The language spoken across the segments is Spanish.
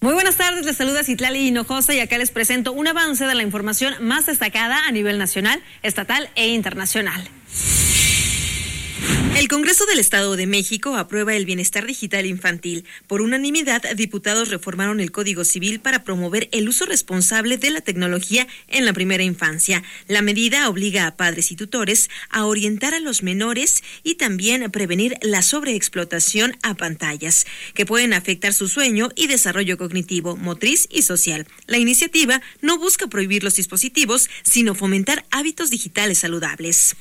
Muy buenas tardes, les saluda Citlali Hinojosa y acá les presento un avance de la información más destacada a nivel nacional, estatal e internacional. El Congreso del Estado de México aprueba el bienestar digital infantil. Por unanimidad, diputados reformaron el Código Civil para promover el uso responsable de la tecnología en la primera infancia. La medida obliga a padres y tutores a orientar a los menores y también a prevenir la sobreexplotación a pantallas, que pueden afectar su sueño y desarrollo cognitivo, motriz y social. La iniciativa no busca prohibir los dispositivos, sino fomentar hábitos digitales saludables.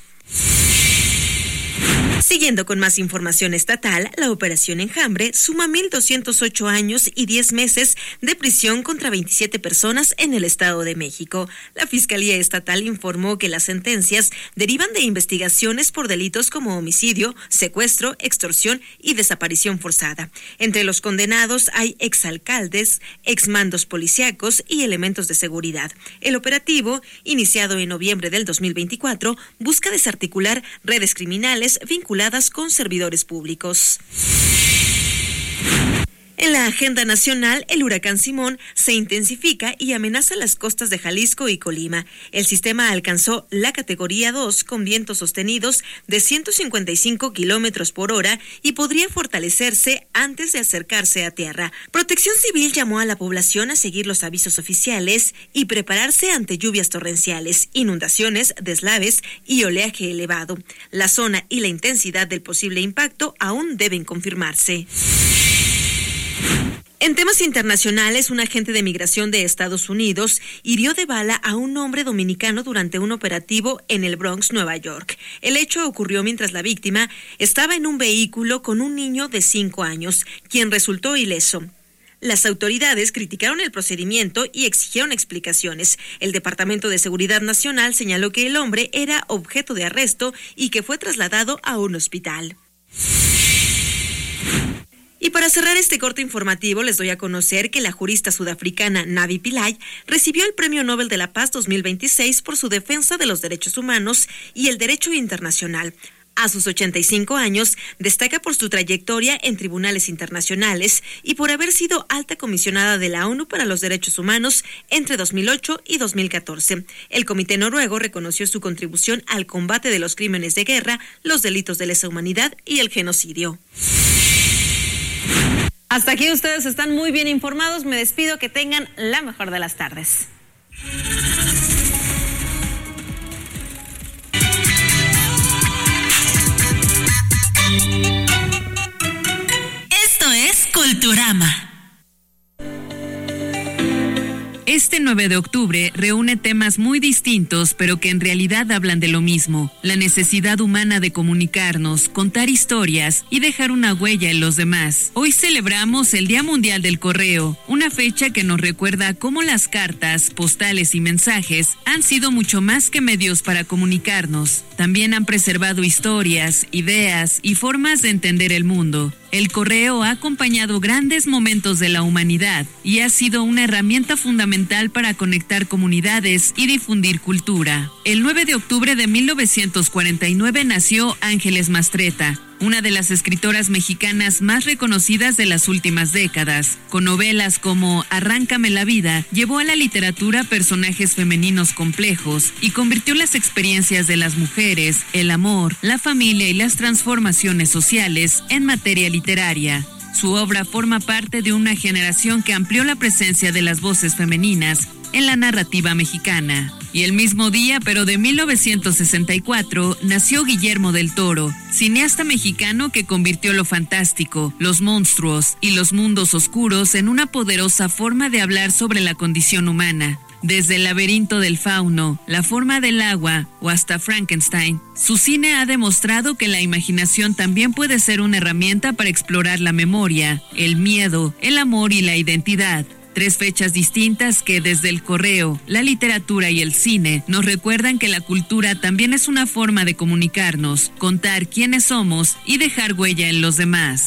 Siguiendo con más información estatal, la Operación Enjambre suma 1,208 años y 10 meses de prisión contra 27 personas en el Estado de México. La Fiscalía Estatal informó que las sentencias derivan de investigaciones por delitos como homicidio, secuestro, extorsión y desaparición forzada. Entre los condenados hay exalcaldes, exmandos policíacos y elementos de seguridad. El operativo, iniciado en noviembre del 2024, busca desarticular redes criminales vinculadas con servidores públicos. En la agenda nacional, el huracán Simón se intensifica y amenaza las costas de Jalisco y Colima. El sistema alcanzó la categoría 2 con vientos sostenidos de 155 kilómetros por hora y podría fortalecerse antes de acercarse a tierra. Protección Civil llamó a la población a seguir los avisos oficiales y prepararse ante lluvias torrenciales, inundaciones, deslaves y oleaje elevado. La zona y la intensidad del posible impacto aún deben confirmarse. En temas internacionales, un agente de migración de Estados Unidos hirió de bala a un hombre dominicano durante un operativo en el Bronx, Nueva York. El hecho ocurrió mientras la víctima estaba en un vehículo con un niño de 5 años, quien resultó ileso. Las autoridades criticaron el procedimiento y exigieron explicaciones. El Departamento de Seguridad Nacional señaló que el hombre era objeto de arresto y que fue trasladado a un hospital. Y para cerrar este corte informativo, les doy a conocer que la jurista sudafricana Navi Pillay recibió el Premio Nobel de la Paz 2026 por su defensa de los derechos humanos y el derecho internacional. A sus 85 años, destaca por su trayectoria en tribunales internacionales y por haber sido alta comisionada de la ONU para los Derechos Humanos entre 2008 y 2014. El Comité Noruego reconoció su contribución al combate de los crímenes de guerra, los delitos de lesa humanidad y el genocidio. Hasta aquí ustedes están muy bien informados. Me despido, que tengan la mejor de las tardes. Esto es Culturama. Este 9 de octubre reúne temas muy distintos, pero que en realidad hablan de lo mismo: la necesidad humana de comunicarnos, contar historias y dejar una huella en los demás. Hoy celebramos el Día Mundial del Correo, una fecha que nos recuerda cómo las cartas, postales y mensajes han sido mucho más que medios para comunicarnos. También han preservado historias, ideas y formas de entender el mundo. El correo ha acompañado grandes momentos de la humanidad y ha sido una herramienta fundamental para conectar comunidades y difundir cultura. El 9 de octubre de 1949 nació Ángeles Mastretta, una de las escritoras mexicanas más reconocidas de las últimas décadas. Con novelas como Arráncame la vida, llevó a la literatura personajes femeninos complejos y convirtió las experiencias de las mujeres, el amor, la familia y las transformaciones sociales en materia literaria. Su obra forma parte de una generación que amplió la presencia de las voces femeninas en la narrativa mexicana. Y el mismo día, pero de 1964, nació Guillermo del Toro, cineasta mexicano que convirtió lo fantástico, los monstruos y los mundos oscuros en una poderosa forma de hablar sobre la condición humana. Desde El laberinto del fauno, La forma del agua o hasta Frankenstein, su cine ha demostrado que la imaginación también puede ser una herramienta para explorar la memoria, el miedo, el amor y la identidad. 3 fechas distintas que desde el correo, la literatura y el cine nos recuerdan que la cultura también es una forma de comunicarnos, contar quiénes somos y dejar huella en los demás.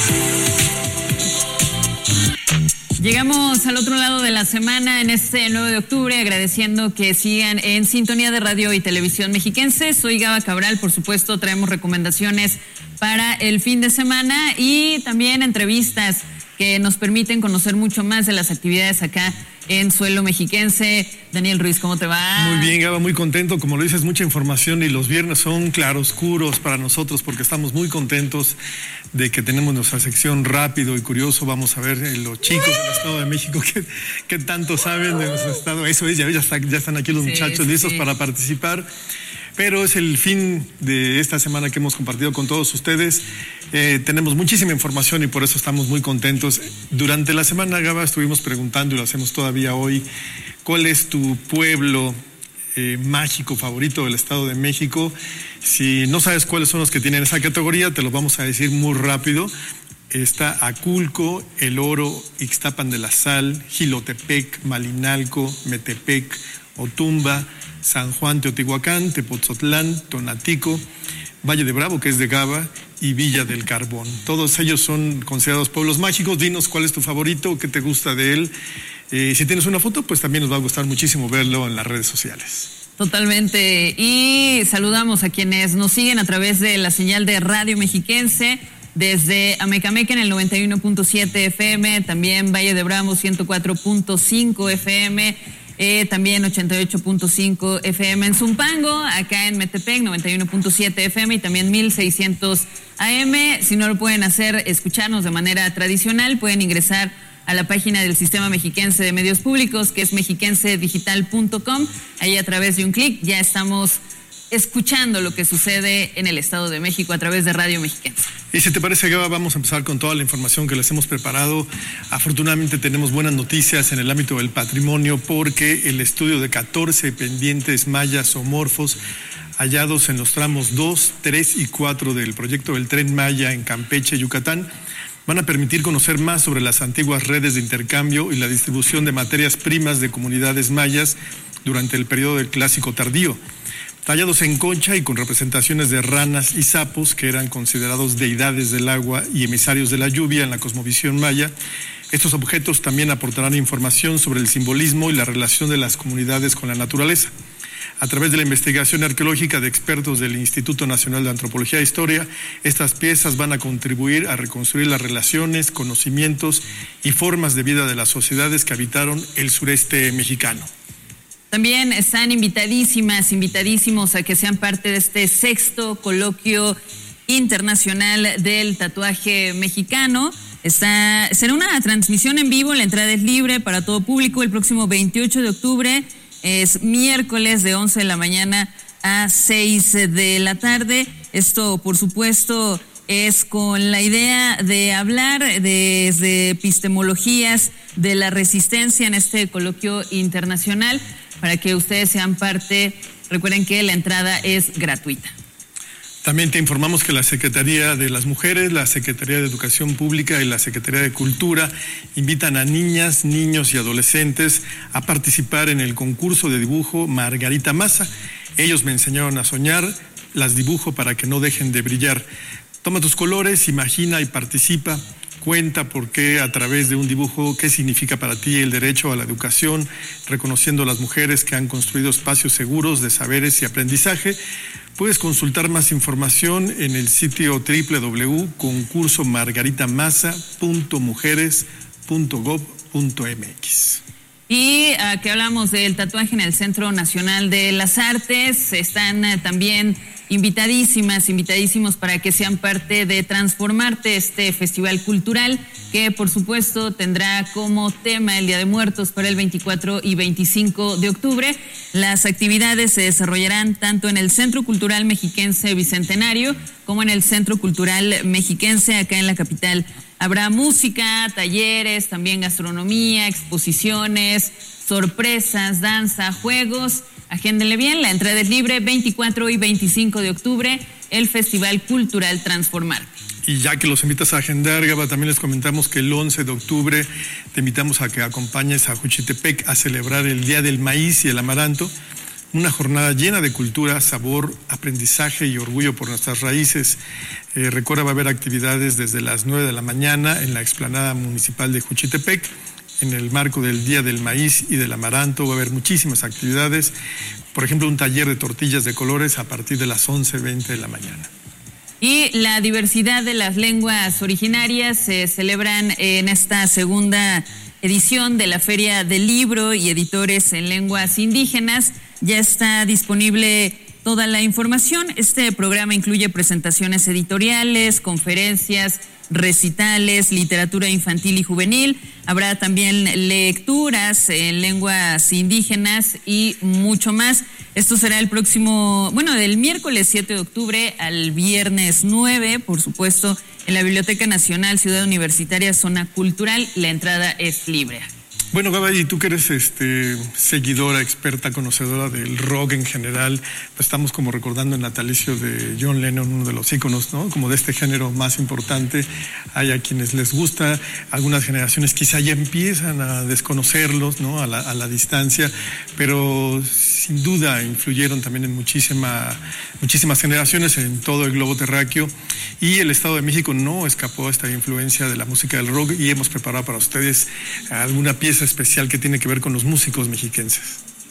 Llegamos al otro lado de la semana en este 9 de octubre, agradeciendo que sigan en sintonía de Radio y Televisión Mexiquense. Soy Gaba Cabral, por supuesto, traemos recomendaciones para el fin de semana y también entrevistas que nos permiten conocer mucho más de las actividades acá en suelo mexiquense. Daniel Ruiz, ¿cómo te va? Muy bien, Gaba, muy contento. Como lo dices, mucha información y los viernes son claroscuros para nosotros porque estamos muy contentos de que tenemos nuestra sección Rápido y Curioso. Vamos a ver los chicos del Estado de México que tanto saben de nuestro estado. Eso es, ya están aquí los muchachos listos para participar. Pero es el fin de esta semana que hemos compartido con todos ustedes. Tenemos muchísima información y por eso estamos muy contentos. Durante la semana, Gaba, estuvimos preguntando y lo hacemos todavía hoy, ¿cuál es tu pueblo mágico favorito del Estado de México? Si no sabes cuáles son los que tienen esa categoría, te los vamos a decir muy rápido. Está Aculco, El Oro, Ixtapan de la Sal, Jilotepec, Malinalco, Metepec, Otumba, San Juan Teotihuacán, Tepotzotlán, Tonatico, Valle de Bravo, que es de Gaba, y Villa del Carbón. Todos ellos son considerados pueblos mágicos. Dinos cuál es tu favorito, qué te gusta de él. Si tienes una foto, pues también nos va a gustar muchísimo verlo en las redes sociales. Totalmente. Y saludamos a quienes nos siguen a través de la señal de Radio Mexiquense, desde Amecameca en el 91.7 FM, también Valle de Bravo 104.5 FM, también 88.5 FM en Zumpango, acá en Metepec 91.7 FM y también 1600 AM. Si no lo pueden hacer, escucharnos de manera tradicional, pueden ingresar a la página del Sistema Mexiquense de Medios Públicos, que es mexiquensedigital.com. Ahí a través de un clic ya estamos escuchando lo que sucede en el Estado de México a través de Radio Mexiquense. Y si te parece, Gaba, vamos a empezar con toda la información que les hemos preparado. Afortunadamente tenemos buenas noticias en el ámbito del patrimonio porque el estudio de 14 pendientes mayas o morfos hallados en los tramos 2, 3 y 4 del proyecto del Tren Maya en Campeche, Yucatán, van a permitir conocer más sobre las antiguas redes de intercambio y la distribución de materias primas de comunidades mayas durante el periodo del Clásico tardío. Tallados en concha y con representaciones de ranas y sapos que eran considerados deidades del agua y emisarios de la lluvia en la cosmovisión maya, estos objetos también aportarán información sobre el simbolismo y la relación de las comunidades con la naturaleza. A través de la investigación arqueológica de expertos del Instituto Nacional de Antropología e Historia, estas piezas van a contribuir a reconstruir las relaciones, conocimientos y formas de vida de las sociedades que habitaron el sureste mexicano. También están invitadísimos a que sean parte de este 6º coloquio internacional del tatuaje mexicano. Será una transmisión en vivo, la entrada es libre para todo público el próximo 28 de octubre, es miércoles de 11 de la mañana a 6 de la tarde. Esto, por supuesto, es con la idea de hablar desde epistemologías de la resistencia en este coloquio internacional. Para que ustedes sean parte, recuerden que la entrada es gratuita. También te informamos que la Secretaría de las Mujeres, la Secretaría de Educación Pública y la Secretaría de Cultura invitan a niñas, niños y adolescentes a participar en el concurso de dibujo Margarita Masa. Ellos me enseñaron a soñar, las dibujo para que no dejen de brillar. Toma tus colores, imagina y participa. Cuenta por qué a través de un dibujo qué significa para ti el derecho a la educación, reconociendo a las mujeres que han construido espacios seguros de saberes y aprendizaje. Puedes consultar más información en el sitio www.concursomargaritaMasa.mujeres.gov.mx. Y que hablamos del tatuaje en el Centro Nacional de las Artes, están también invitadísimos para que sean parte de Transformarte, este festival cultural que por supuesto tendrá como tema el Día de Muertos para el 24 y 25 de octubre. Las actividades se desarrollarán tanto en el Centro Cultural Mexiquense Bicentenario como en el Centro Cultural Mexiquense acá en la capital. Habrá música, talleres, también gastronomía, exposiciones, sorpresas, danza, juegos. Agéndenle bien, la entrada es libre, 24 y 25 de octubre, el Festival Cultural Transformarte. Y ya que los invitas a agendar, Gaba, también les comentamos que el 11 de octubre te invitamos a que acompañes a Juchitepec a celebrar el Día del Maíz y el Amaranto, una jornada llena de cultura, sabor, aprendizaje y orgullo por nuestras raíces. Recuerda, va a haber actividades desde las 9 de la mañana en la explanada municipal de Juchitepec. En el marco del Día del Maíz y del Amaranto va a haber muchísimas actividades. Por ejemplo, un taller de tortillas de colores a partir de las 11:20 de la mañana. y la diversidad de las lenguas originarias se celebran en esta segunda edición de la Feria del Libro y Editores en Lenguas Indígenas. Ya está disponible toda la información. Este programa incluye presentaciones editoriales, conferencias, recitales, literatura infantil y juvenil. Habrá también lecturas en lenguas indígenas y mucho más. Esto será del miércoles 7 de octubre al viernes 9, por supuesto, en la Biblioteca Nacional Ciudad Universitaria, Zona Cultural. La entrada es libre. Bueno, Gaba, y tú que eres seguidora, experta, conocedora del rock en general, pues estamos como recordando el natalicio de John Lennon, uno de los íconos, ¿no? Como de este género más importante. Hay a quienes les gusta, algunas generaciones quizá ya empiezan a desconocerlos, ¿no? A la distancia, pero sin duda influyeron también en muchísimas generaciones en todo el globo terráqueo, y el Estado de México no escapó a esta influencia de la música del rock, y hemos preparado para ustedes alguna pieza especial que tiene que ver con los músicos mexiquenses.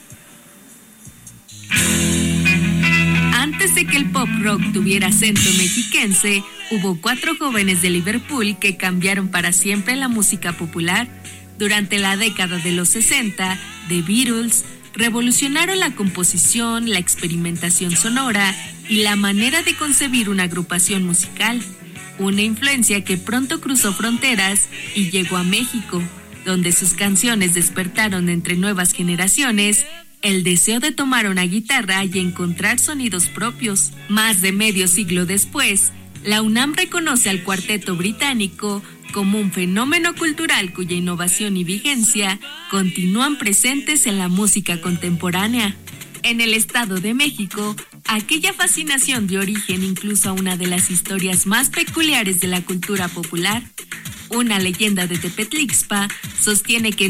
Antes de que el pop rock tuviera acento mexiquense, hubo 4 jóvenes de Liverpool que cambiaron para siempre la música popular. Durante la década de los 60, The Beatles revolucionaron la composición, la experimentación sonora y la manera de concebir una agrupación musical. Una influencia que pronto cruzó fronteras y llegó a México, donde sus canciones despertaron entre nuevas generaciones el deseo de tomar una guitarra y encontrar sonidos propios. Más de medio siglo después, la UNAM reconoce al cuarteto británico como un fenómeno cultural cuya innovación y vigencia continúan presentes en la música contemporánea. En el Estado de México, aquella fascinación dio origen incluso a una de las historias más peculiares de la cultura popular. Una leyenda de Tepetlixpa sostiene que en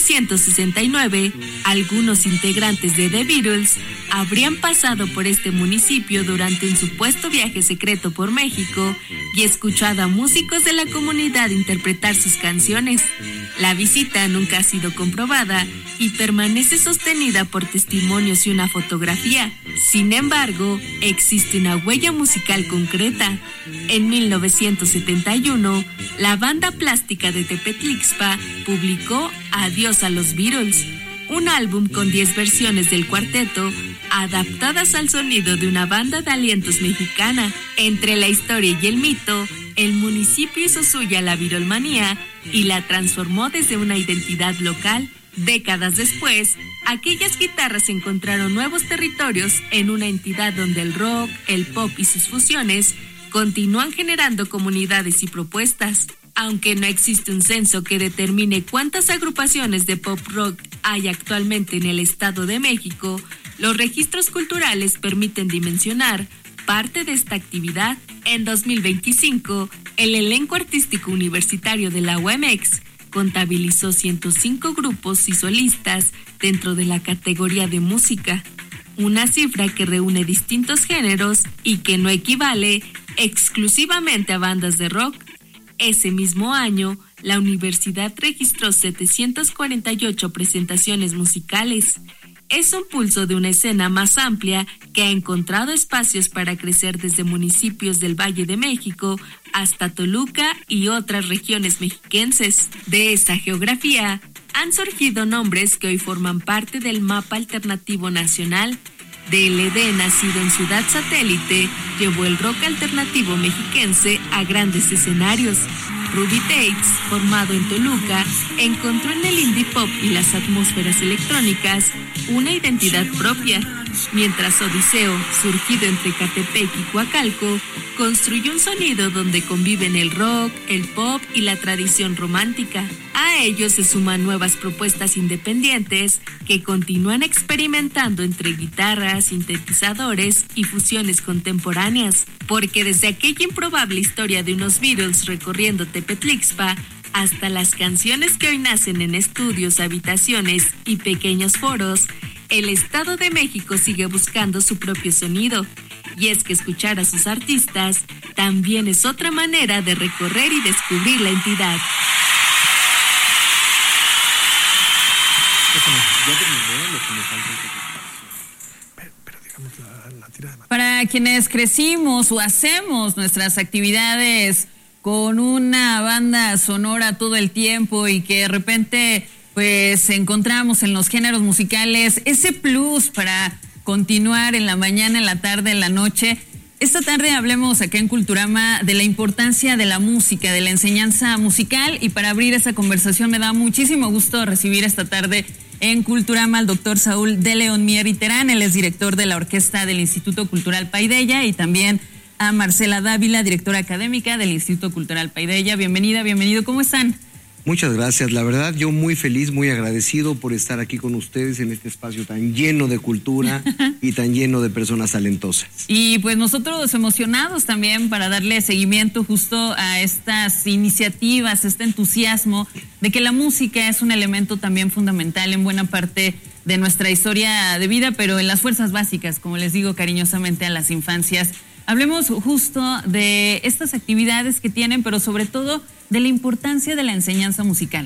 1969 algunos integrantes de The Beatles habrían pasado por este municipio durante un supuesto viaje secreto por México y escuchado a músicos de la comunidad interpretar sus canciones. La visita nunca ha sido comprobada y permanece sostenida por testimonios y una fotografía. Sin embargo, existe una huella musical concreta. En 1971, la banda plástica de Tepetlixpa publicó Adiós a los Beatles, un álbum con 10 versiones del cuarteto adaptadas al sonido de una banda de alientos mexicana. Entre la historia y el mito, el municipio hizo suya la virolmanía y la transformó desde una identidad local. Décadas después, aquellas guitarras encontraron nuevos territorios en una entidad donde el rock, el pop y sus fusiones continúan generando comunidades y propuestas. Aunque no existe un censo que determine cuántas agrupaciones de pop rock hay actualmente en el Estado de México, los registros culturales permiten dimensionar parte de esta actividad. En 2025, el elenco artístico universitario de la UAMX contabilizó 105 grupos y solistas dentro de la categoría de música, una cifra que reúne distintos géneros y que no equivale exclusivamente a bandas de rock. Ese mismo año, la universidad registró 748 presentaciones musicales. Es un pulso de una escena más amplia que ha encontrado espacios para crecer desde municipios del Valle de México hasta Toluca y otras regiones mexiquenses. De esa geografía han surgido nombres que hoy forman parte del mapa alternativo nacional. DLD, nacido en Ciudad Satélite, llevó el rock alternativo mexiquense a grandes escenarios. Ruby Tates, formado en Toluca, encontró en el indie pop y las atmósferas electrónicas una identidad propia, mientras Odiseo, surgido entre Catepec y Coacalco, construyó un sonido donde conviven el rock, el pop y la tradición romántica. A ello se suman nuevas propuestas independientes que continúan experimentando entre guitarras, sintetizadores y fusiones contemporáneas, porque desde aquella improbable historia de unos Beatles recorriendo Tepetlixpa hasta las canciones que hoy nacen en estudios, habitaciones y pequeños foros, el Estado de México sigue buscando su propio sonido. Y es que escuchar a sus artistas también es otra manera de recorrer y descubrir la entidad. Para para quienes crecimos o hacemos nuestras actividades con una banda sonora todo el tiempo y que de repente pues encontramos en los géneros musicales ese plus para continuar en la mañana, en la tarde, en la noche. Esta tarde hablemos acá en Culturama de la importancia de la música, de la enseñanza musical, y para abrir esa conversación me da muchísimo gusto recibir esta tarde en Culturama al doctor Saúl de León Mier y Terán. Él es director de la orquesta del Instituto Cultural Paideia, y también a Marcela Dávila, directora académica del Instituto Cultural Paideia. Bienvenida, bienvenido, ¿cómo están? Muchas gracias, la verdad yo muy feliz, muy agradecido por estar aquí con ustedes en este espacio tan lleno de cultura y tan lleno de personas talentosas. Y pues nosotros emocionados también para darle seguimiento justo a estas iniciativas, este entusiasmo de que la música es un elemento también fundamental en buena parte de nuestra historia de vida, pero en las fuerzas básicas, como les digo cariñosamente a las infancias. Hablemos justo de estas actividades que tienen, pero sobre todo de la importancia de la enseñanza musical.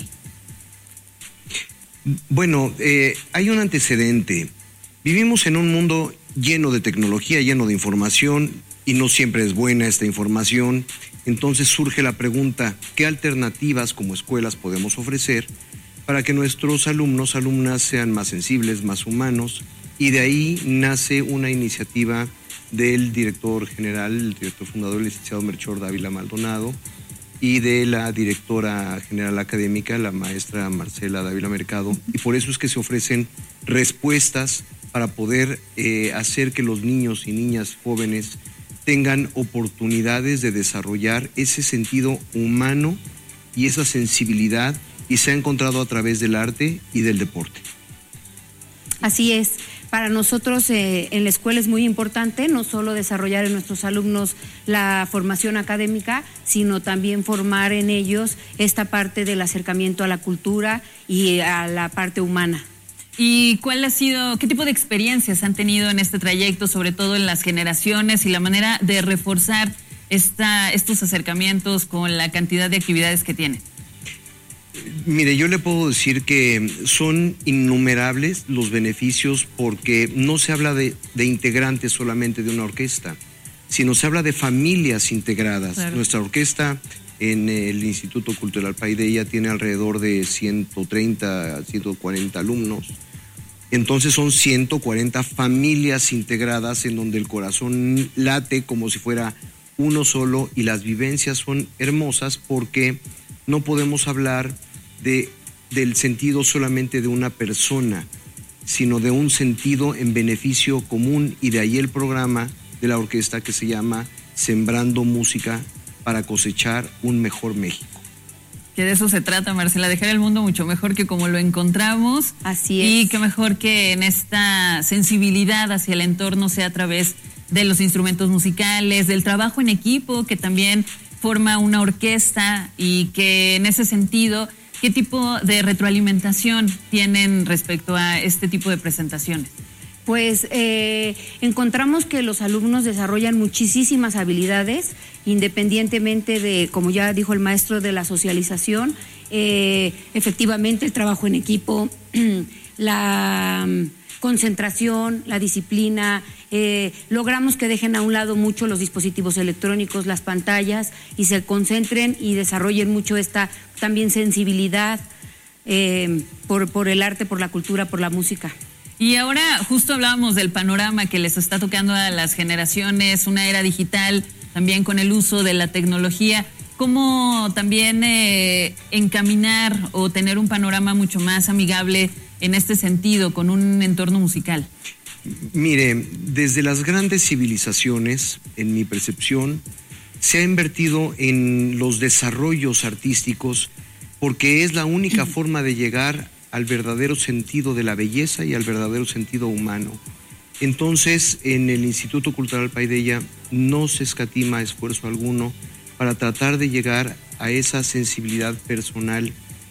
Bueno, hay un antecedente. Vivimos en un mundo lleno de tecnología, lleno de información, y no siempre es buena esta información. Entonces surge la pregunta, ¿qué alternativas como escuelas podemos ofrecer para que nuestros alumnos, alumnas sean más sensibles, más humanos? Y de ahí nace una iniciativa del director general, el director fundador, el licenciado Melchor Dávila Maldonado, y de la directora general académica, la maestra Marcela Dávila Mercado, y por eso es que se ofrecen respuestas para poder hacer que los niños y niñas jóvenes tengan oportunidades de desarrollar ese sentido humano y esa sensibilidad, y se ha encontrado a través del arte y del deporte. Así es. Para nosotros en la escuela es muy importante no solo desarrollar en nuestros alumnos la formación académica, sino también formar en ellos esta parte del acercamiento a la cultura y a la parte humana. ¿Y qué tipo de experiencias han tenido en este trayecto, sobre todo en las generaciones, y la manera de reforzar estos acercamientos con la cantidad de actividades que tienen? Mire, yo le puedo decir que son innumerables los beneficios, porque no se habla de integrantes solamente de una orquesta, sino se habla de familias integradas. Claro. Nuestra orquesta en el Instituto Cultural Paideia tiene alrededor de 130, 140 alumnos. Entonces son 140 familias integradas en donde el corazón late como si fuera uno solo, y las vivencias son hermosas porque no podemos hablar del sentido solamente de una persona, sino de un sentido en beneficio común, y de ahí el programa de la orquesta que se llama Sembrando Música para cosechar un mejor México. Que de eso se trata, Marcela, dejar el mundo mucho mejor que como lo encontramos. Así es. Y qué mejor que en esta sensibilidad hacia el entorno sea a través de los instrumentos musicales, del trabajo en equipo, que también forma una orquesta, y que en ese sentido, ¿qué tipo de retroalimentación tienen respecto a este tipo de presentaciones? Pues encontramos que los alumnos desarrollan muchísimas habilidades, independientemente de, como ya dijo el maestro, de la socialización, efectivamente el trabajo en equipo, la concentración, la disciplina. Logramos que dejen a un lado mucho los dispositivos electrónicos, las pantallas, y se concentren y desarrollen mucho esta también sensibilidad por el arte, por la cultura, por la música. Y ahora justo hablábamos del panorama que les está tocando a las generaciones, una era digital, también con el uso de la tecnología. ¿Cómo también encaminar o tener un panorama mucho más amigable en este sentido con un entorno musical? Mire, desde las grandes civilizaciones, en mi percepción, se ha invertido en los desarrollos artísticos, porque es la única forma de llegar al verdadero sentido de la belleza y al verdadero sentido humano. Entonces, en el Instituto Cultural Paideia no se escatima esfuerzo alguno para tratar de llegar a esa sensibilidad personal,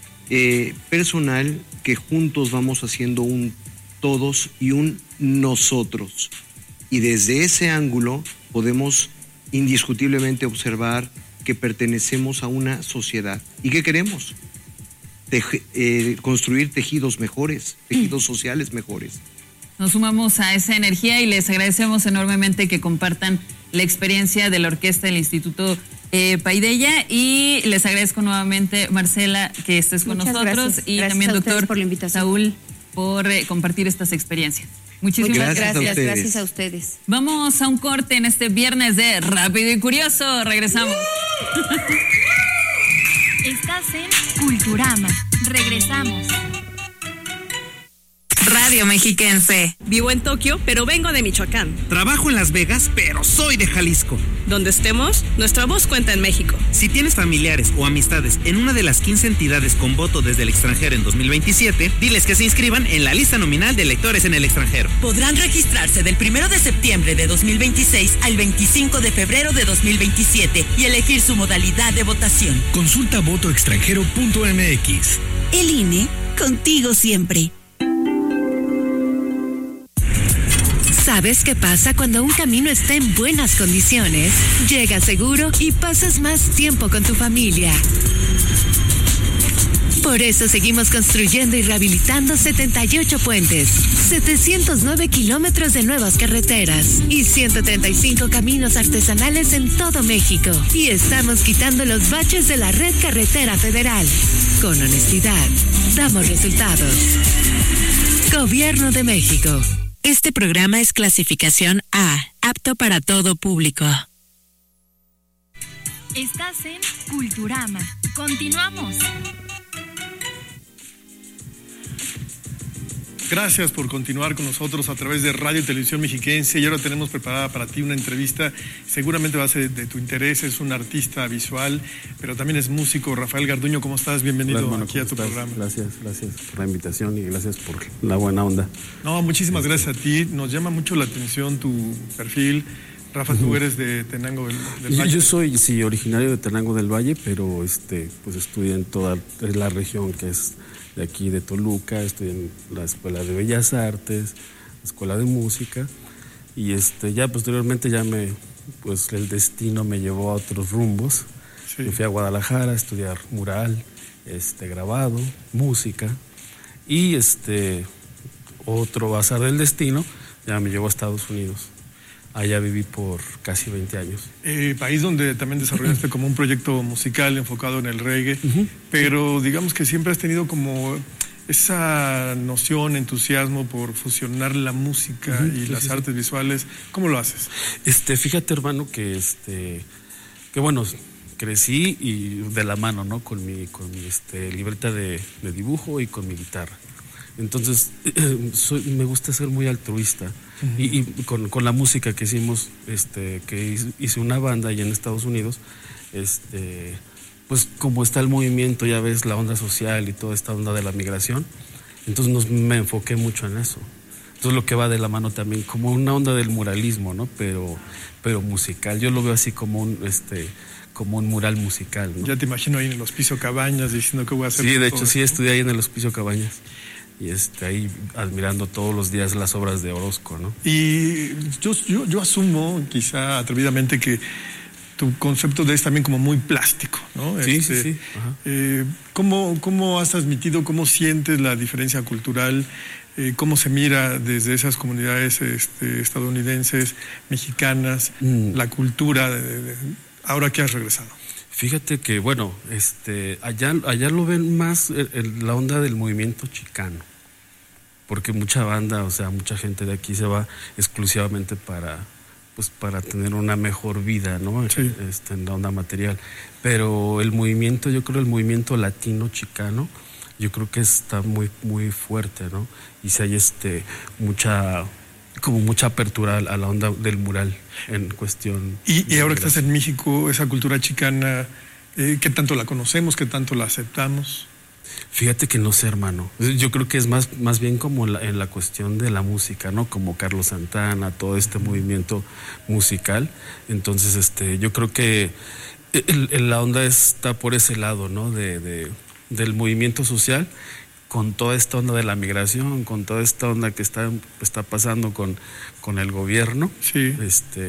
que juntos vamos haciendo un todos y un nosotros. Y desde ese ángulo podemos indiscutiblemente observar que pertenecemos a una sociedad. ¿Y qué queremos? Construir tejidos mejores, tejidos sociales mejores. nos sumamos a esa energía y les agradecemos enormemente que compartan la experiencia de la orquesta del Instituto Paideia, y les agradezco nuevamente, Marcela, que estés con nosotros. Gracias. Y gracias también, doctor por la invitación. Saúl, por compartir estas experiencias. Muchísimas gracias. Gracias a ustedes. Vamos a un corte en este viernes de Rápido y Curioso. Regresamos. Estás en Culturama. Regresamos. Radio Mexiquense. Vivo en Tokio, pero vengo de Michoacán. Trabajo en Las Vegas, pero soy de Jalisco. Donde estemos, nuestra voz cuenta en México. Si tienes familiares o amistades en una de las 15 entidades con voto desde el extranjero en 2027, diles que se inscriban en la lista nominal de electores en el extranjero. Podrán registrarse del 1 de septiembre de 2026 al 25 de febrero de 2027 y elegir su modalidad de votación. Consulta votoextranjero.mx. El INE, contigo siempre. ¿Sabes qué pasa cuando un camino está en buenas condiciones? Llega seguro y pasas más tiempo con tu familia. Por eso seguimos construyendo y rehabilitando 78 puentes, 709 kilómetros de nuevas carreteras y 135 caminos artesanales en todo México. Y estamos quitando los baches de la red carretera federal. Con honestidad, damos resultados. Gobierno de México. Este programa es clasificación A, apto para todo público. Estás en Culturama. Continuamos. Gracias por continuar con nosotros a través de Radio y Televisión Mexiquense, y ahora tenemos preparada para ti una entrevista, seguramente va a ser de tu interés. Es un artista visual, pero también es músico. Rafael Garduño, ¿cómo estás? Bienvenido. Hola, hermano, aquí a tu programa. Gracias por la invitación y gracias por la buena onda. No, muchísimas gracias a ti, nos llama mucho la atención tu perfil. Rafa, tú eres de Tenango del Valle. Yo soy, sí, originario de Tenango del Valle, pero pues estudié en toda la región que es de aquí de Toluca, estudié en la Escuela de Bellas Artes, la Escuela de Música, y ya posteriormente pues el destino me llevó a otros rumbos. Sí. Me fui a Guadalajara a estudiar mural, grabado, música, y otro azar del destino ya me llevó a Estados Unidos. Allá viví por casi 20 años. País donde también desarrollaste como un proyecto musical enfocado en el reggae, pero digamos que siempre has tenido como esa noción, entusiasmo por fusionar la música y las artes visuales. ¿Cómo lo haces? Fíjate, hermano, que bueno, crecí y de la mano, ¿no? Con mi libreta de dibujo y con mi guitarra. Entonces, me gusta ser muy altruista. Y con la música que hicimos, que hice una banda allá en Estados Unidos, pues como está el movimiento, ya ves, la onda social y toda esta onda de la migración, entonces me enfoqué mucho en eso. Entonces lo que va de la mano también, como una onda del muralismo, ¿no? Pero musical. Yo lo veo así como un mural musical, ¿no? Ya te imagino ahí en el Hospicio Cabañas diciendo que voy a hacer. Sí, de hecho sí estudié ahí en el Hospicio Cabañas. Y ahí admirando todos los días las obras de Orozco, ¿no? Y yo asumo, quizá atrevidamente, que tu concepto es también como muy plástico, ¿no? Sí, sí. Ajá. ¿Cómo has transmitido, cómo sientes la diferencia cultural? ¿Cómo se mira desde esas comunidades estadounidenses, mexicanas, la cultura ahora que has regresado? Fíjate que, bueno, allá lo ven más la onda del movimiento chicano, porque mucha banda, o sea, mucha gente de aquí se va exclusivamente para tener una mejor vida, ¿no? Sí. En la onda material. Pero el movimiento, yo creo, el movimiento latino chicano, yo creo que está muy, muy fuerte, ¿no? Y si hay mucha apertura a la onda del mural en cuestión. Y ahora que estás en México, esa cultura chicana, ¿qué tanto la conocemos? ¿Qué tanto la aceptamos? Fíjate que no sé, hermano. Yo creo que es más bien como en la cuestión de la música, ¿no? Como Carlos Santana, todo este movimiento musical. Entonces, yo creo que la onda está por ese lado, ¿no? Del movimiento social, con toda esta onda de la migración, con toda esta onda que está pasando con el gobierno. Sí.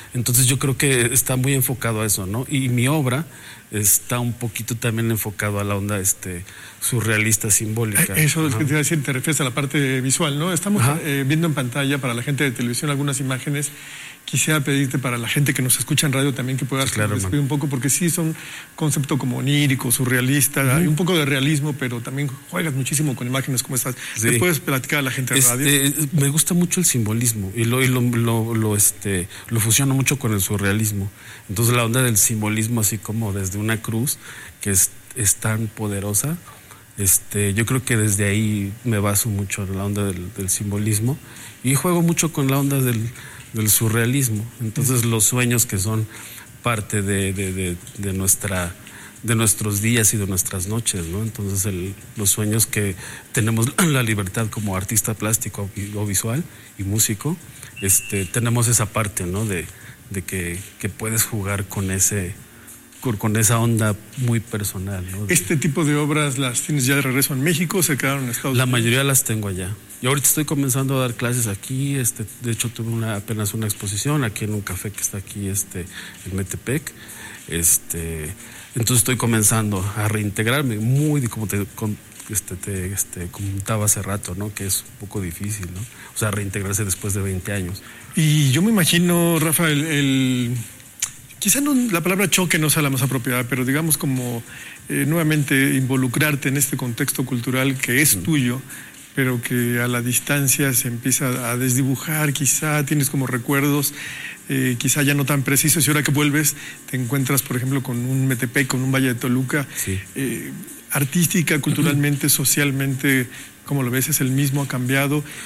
Entonces yo creo que está muy enfocado a eso, ¿no? Y mi obra está un poquito también enfocado a la onda surrealista simbólica. Eso es lo que te iba a decir, te refieres a la parte visual, ¿no? Estamos viendo en pantalla para la gente de televisión algunas imágenes. Quisiera pedirte para la gente que nos escucha en radio también que puedas describir un poco, porque sí son conceptos como onírico, surrealista, hay un poco de realismo, pero también juegas muchísimo con imágenes como estas. Sí. ¿Le puedes platicar a la gente de radio? Me gusta mucho el simbolismo y lo fusiono mucho con el surrealismo. Entonces la onda del simbolismo, así como desde una cruz que es tan poderosa, yo creo que desde ahí me baso mucho en la onda del simbolismo y juego mucho con la onda del surrealismo. Entonces los sueños que son parte de nuestros días y de nuestras noches, ¿no? Entonces los sueños que tenemos la libertad como artista plástico o visual y músico, tenemos esa parte, ¿no? De que puedes jugar con esa onda muy personal, ¿no? ¿Este tipo de obras las tienes ya de regreso en México o se quedaron en Estados Unidos? La mayoría las tengo allá. Y ahorita estoy comenzando a dar clases aquí, de hecho tuve apenas una exposición aquí en un café que está aquí en Metepec. Entonces estoy comenzando a reintegrarme, muy como te comentaba hace rato, ¿no? Que es un poco difícil, ¿no? O sea, reintegrarse después de 20 años. Y yo me imagino, Rafa, quizá la palabra choque no sea la más apropiada, pero digamos como nuevamente involucrarte en este contexto cultural que es tuyo, pero que a la distancia se empieza a desdibujar, quizá tienes como recuerdos, quizá ya no tan precisos, y ahora que vuelves te encuentras, por ejemplo, con un Metepec, con un Valle de Toluca, sí. Artística, culturalmente, socialmente, ¿cómo lo ves? ¿Es el mismo? ¿Ha cambiado?